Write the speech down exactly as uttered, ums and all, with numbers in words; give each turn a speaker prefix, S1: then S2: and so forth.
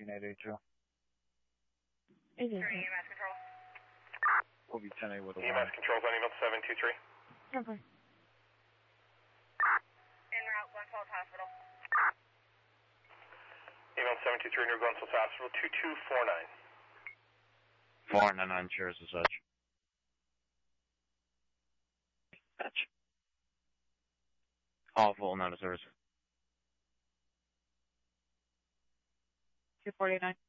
S1: thirteen eight eight two.
S2: eight eight two.
S3: E M S control.
S1: Will be ten eight with a
S4: E M S control's on email seven two three.
S2: Okay.
S3: En route, Glenswell Hospital.
S4: Email seven two three near Glenswell Hospital, two two four nine.
S1: four nine nine, cheers as such. Such. Awful, not a service.
S2: two forty-nine.